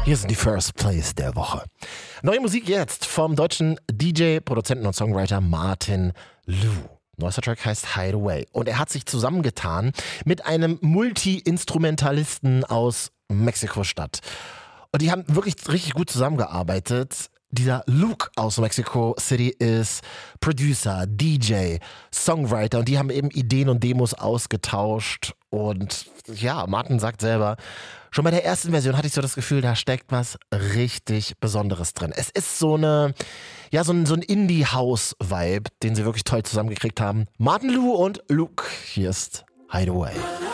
Hier sind die First Plays der Woche. Neue Musik jetzt vom deutschen DJ, Produzenten und Songwriter Martin Lu. Neuester Track heißt Hideaway und er hat sich zusammengetan mit einem Multi-Instrumentalisten aus Mexiko-Stadt. Und die haben wirklich richtig gut zusammengearbeitet. Dieser Luke aus Mexico City ist Producer, DJ, Songwriter und die haben eben Ideen und Demos ausgetauscht. Und ja, Martin sagt selber, schon bei der ersten Version hatte ich so das Gefühl, da steckt was richtig Besonderes drin. Es ist so eine, ja, so ein Indie-House-Vibe, den sie wirklich toll zusammengekriegt haben. Martin Lu und Luke, hier ist Hideaway.